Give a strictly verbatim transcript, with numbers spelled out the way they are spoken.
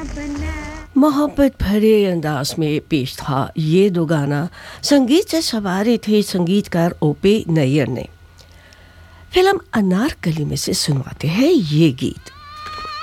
मोहब्बत भरे अंदाज में पेश था ये दो गाना। संगीत से सवारे थे संगीतकार ओपे नैयर ने। फिल्म अनारकली में से सुनवाते हैं ये गीत।